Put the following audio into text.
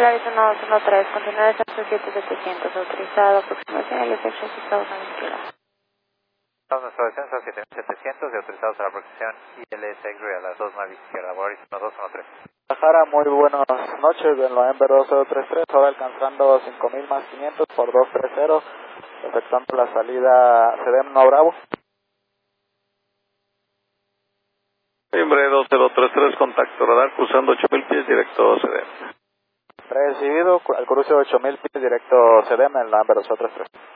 Polaris 1213, continúa de 7700, autorizado, aproximación a 18 Estados Unidos. Nuestra descenso a 7700 y autorizados a la aproximación ILS X-Ray a las 2 izquierda, Polaris 1213. Guadalajara, muy buenas noches, en la Ember 2033, ahora alcanzando 5000 más 500 por 230, efectuando la salida CDM no Bravo. Embre 2033, contacto radar, cruzando 8000 pies, directo CDM. Recibido, al cruce 8000 pies, directo CDM en la Ember 2033.